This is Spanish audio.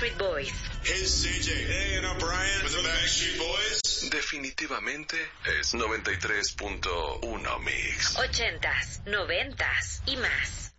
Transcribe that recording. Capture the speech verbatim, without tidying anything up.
Backstreet Boys. Hey, C J. Hey, and I'm Brian with the Backstreet Boys. Definitivamente es noventa y tres punto uno Mix. Ochentas, noventas y más.